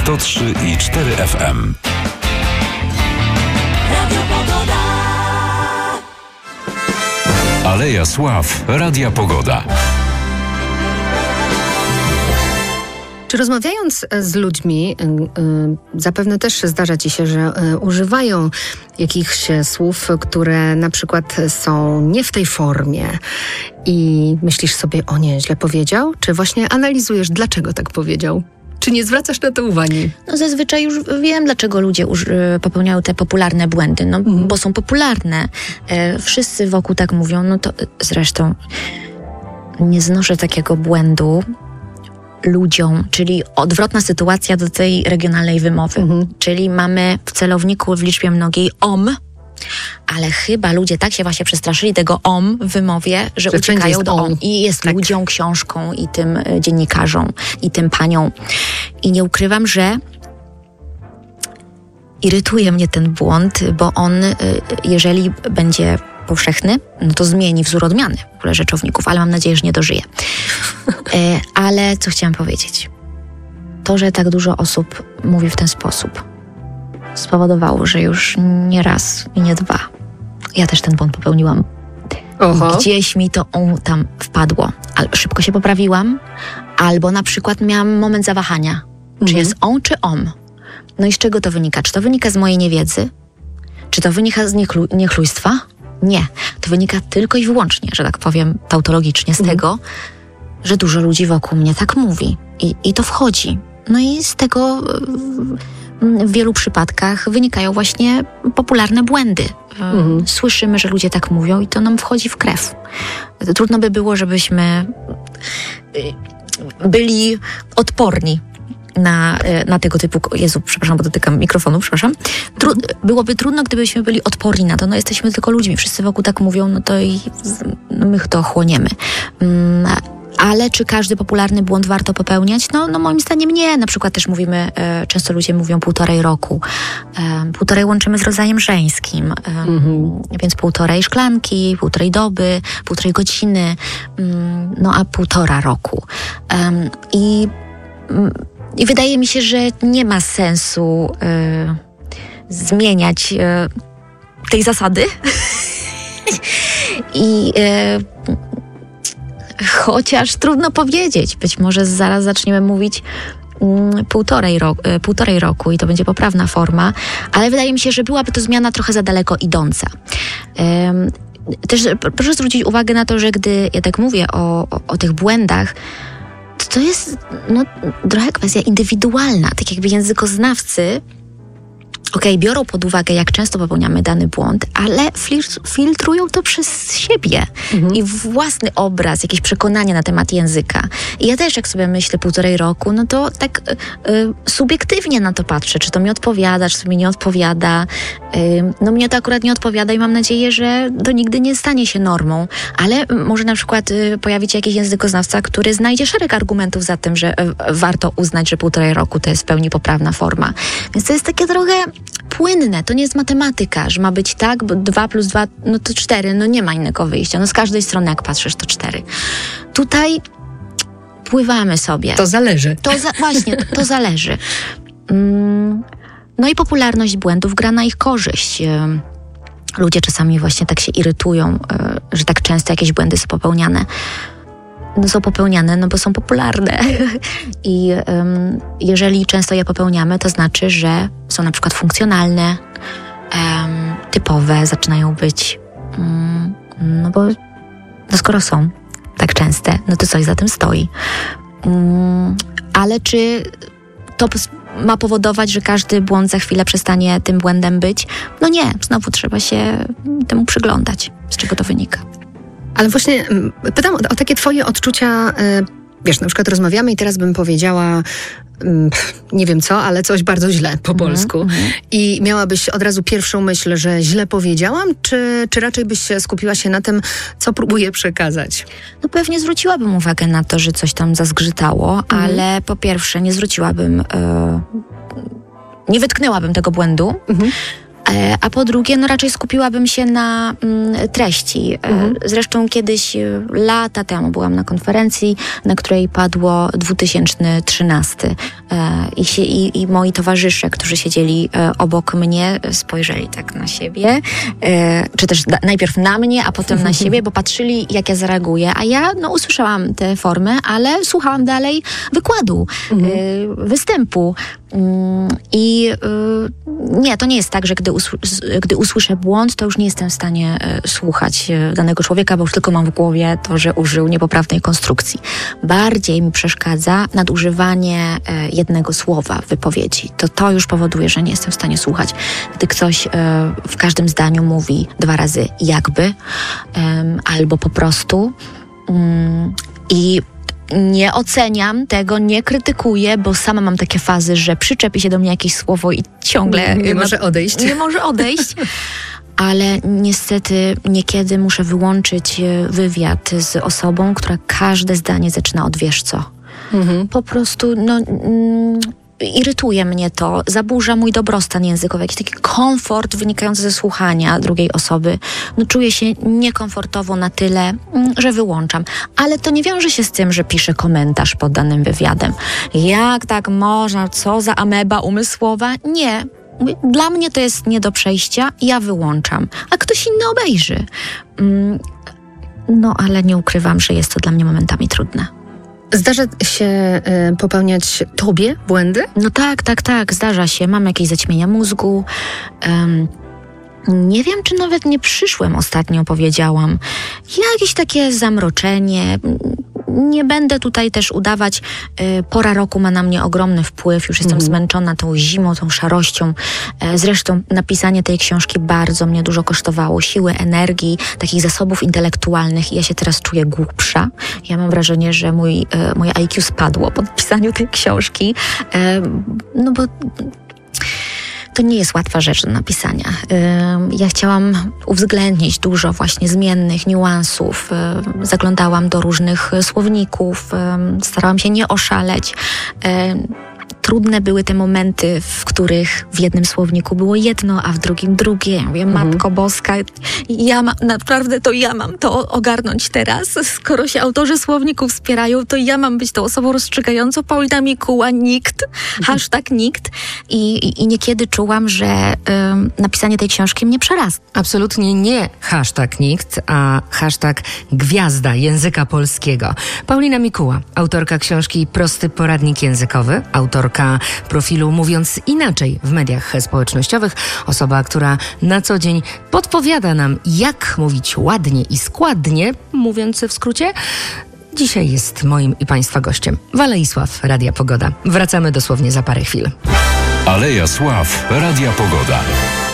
103,4 FM. Aleja Sław Radia Pogoda. Czy rozmawiając z ludźmi, zapewne też zdarza ci się, że używają jakichś słów, które na przykład są nie w tej formie i myślisz sobie, o nie, źle powiedział? Czy właśnie analizujesz, dlaczego tak powiedział? Czy nie zwracasz na to uwagi? No zazwyczaj już wiem, dlaczego ludzie popełniają te popularne błędy. No, bo są popularne. Wszyscy wokół tak mówią. No to zresztą nie znoszę takiego błędu ludziom, czyli odwrotna sytuacja do tej regionalnej wymowy. Czyli mamy w celowniku w liczbie mnogiej om, ale chyba ludzie tak się właśnie przestraszyli tego om w wymowie, że uciekają do om. I jest tak. Ludziom, książką i tym dziennikarzom i tym paniom. I nie ukrywam, że irytuje mnie ten błąd, bo on, jeżeli będzie powszechny, no to zmieni wzór odmiany w ogóle rzeczowników, ale mam nadzieję, że nie dożyje. Ale co chciałam powiedzieć? To, że tak dużo osób mówi w ten sposób, spowodowało, że już nie raz i nie dwa ja też ten błąd popełniłam. Oho. Gdzieś mi to tam wpadło. Szybko się poprawiłam, albo na przykład miałam moment zawahania. Czy jest on, czy om? No i z czego to wynika? Czy to wynika z mojej niewiedzy? Czy to wynika z niechlujstwa? Nie. To wynika tylko i wyłącznie, że tak powiem tautologicznie, z tego, że dużo ludzi wokół mnie tak mówi. I to wchodzi. No i z tego w wielu przypadkach wynikają właśnie popularne błędy. Słyszymy, że ludzie tak mówią i to nam wchodzi w krew. Trudno by było, żebyśmy byli odporni na tego typu... Jezu, przepraszam, bo dotykam mikrofonu, przepraszam. Byłoby trudno, gdybyśmy byli odporni na to. No jesteśmy tylko ludźmi, wszyscy wokół tak mówią, no to my to chłoniemy. Ale czy każdy popularny błąd warto popełniać? No moim zdaniem nie. Na przykład też mówimy, często ludzie mówią 1,5 roku. 1,5 łączymy z rodzajem żeńskim. Więc 1,5 szklanki, 1,5 doby, 1,5 godziny, no a 1,5 roku. I wydaje mi się, że nie ma sensu zmieniać tej zasady. Chociaż trudno powiedzieć. Być może zaraz zaczniemy mówić 1,5 roku i to będzie poprawna forma, ale wydaje mi się, że byłaby to zmiana trochę za daleko idąca. Też proszę zwrócić uwagę na to, że gdy ja tak mówię o tych błędach, to jest trochę kwestia indywidualna. Tak jakby językoznawcy biorą pod uwagę, jak często popełniamy dany błąd, ale filtrują to przez siebie i własny obraz, jakieś przekonania na temat języka. I ja też, jak sobie myślę 1,5 roku, no to tak subiektywnie na to patrzę, czy to mi odpowiada, czy to mi nie odpowiada. No mnie to akurat nie odpowiada i mam nadzieję, że to nigdy nie stanie się normą, ale może na przykład pojawić się jakiś językoznawca, który znajdzie szereg argumentów za tym, że warto uznać, że 1,5 roku to jest w pełni poprawna forma. Więc to jest takie trochę płynne, to nie jest matematyka, że ma być tak, bo 2 + 2, no to 4, no nie ma innego wyjścia. No z każdej strony, jak patrzysz, to 4. Tutaj pływamy sobie. To zależy. Właśnie, to zależy. No i popularność błędów gra na ich korzyść. Ludzie czasami właśnie tak się irytują, że tak często jakieś błędy są popełniane. No są popełniane, no bo są popularne. I jeżeli często je popełniamy, to znaczy, że są na przykład funkcjonalne, typowe, zaczynają być, no bo skoro są tak częste, no to coś za tym stoi. Ale czy to ma powodować, że każdy błąd za chwilę przestanie tym błędem być? No nie, znowu trzeba się temu przyglądać, z czego to wynika. Ale właśnie pytam o takie twoje odczucia, wiesz, na przykład rozmawiamy i teraz bym powiedziała, nie wiem co, ale coś bardzo źle po polsku. I miałabyś od razu pierwszą myśl, że źle powiedziałam, czy raczej byś skupiła się na tym, co próbuję przekazać? No pewnie zwróciłabym uwagę na to, że coś tam zazgrzytało, ale po pierwsze nie zwróciłabym, nie wytknęłabym tego błędu, A po drugie, raczej skupiłabym się na treści. Zresztą kiedyś, lata temu byłam na konferencji, na której padło 2013 i moi towarzysze, którzy siedzieli obok mnie, spojrzeli tak na siebie, czy też najpierw na mnie, a potem na siebie, bo patrzyli, jak ja zareaguję. A ja usłyszałam tę formę, ale słuchałam dalej wykładu, występu. I nie, to nie jest tak, że gdy usłyszę błąd, to już nie jestem w stanie słuchać danego człowieka, bo już tylko mam w głowie to, że użył niepoprawnej konstrukcji. Bardziej mi przeszkadza nadużywanie jednego słowa w wypowiedzi. To już powoduje, że nie jestem w stanie słuchać. Gdy ktoś w każdym zdaniu mówi 2 razy jakby, albo po prostu i nie oceniam tego, nie krytykuję, bo sama mam takie fazy, że przyczepi się do mnie jakieś słowo i ciągle nie może odejść. Nie może odejść. Ale niestety niekiedy muszę wyłączyć wywiad z osobą, która każde zdanie zaczyna od wiesz co. Po prostu irytuje mnie to, zaburza mój dobrostan językowy, jakiś taki komfort wynikający ze słuchania drugiej osoby. Czuję się niekomfortowo na tyle, że wyłączam. Ale to nie wiąże się z tym, że piszę komentarz pod danym wywiadem. Jak tak można? Co za ameba umysłowa? Nie. Dla mnie to jest nie do przejścia, ja wyłączam. A ktoś inny obejrzy. Ale nie ukrywam, że jest to dla mnie momentami trudne. Zdarza się popełniać tobie błędy? Tak, zdarza się. Mam jakieś zaćmienia mózgu. Nie wiem, czy nawet nie przyszłem ostatnio, powiedziałam. Jakieś takie zamroczenie. Nie będę tutaj też udawać. Pora roku ma na mnie ogromny wpływ. Już jestem zmęczona tą zimą, tą szarością. Zresztą napisanie tej książki bardzo mnie dużo kosztowało. Siły, energii, takich zasobów intelektualnych. I ja się teraz czuję głupsza. Ja mam wrażenie, że moje IQ spadło po pisaniu tej książki. Bo to nie jest łatwa rzecz do napisania. Ja chciałam uwzględnić dużo właśnie zmiennych niuansów. Zaglądałam do różnych słowników, starałam się nie oszaleć. Trudne były te momenty, w których w jednym słowniku było jedno, a w drugim drugie. Ja mówię, Matko Boska, ja mam to ogarnąć teraz. Skoro się autorzy słowników wspierają, to ja mam być tą osobą rozstrzygającą. Paulina Mikuła, nikt, #nikt. I niekiedy czułam, że napisanie tej książki mnie przerasta. Absolutnie nie #nikt, a #gwiazda języka polskiego. Paulina Mikuła, autorka książki Prosty poradnik językowy, autorka profilu Mówiąc Inaczej w mediach społecznościowych, osoba, która na co dzień podpowiada nam, jak mówić ładnie i składnie, mówiąc w skrócie. Dzisiaj jest moim i Państwa gościem Wala Isław, Radia Pogoda. Wracamy dosłownie za parę chwil. Aleja Sław, Radia Pogoda.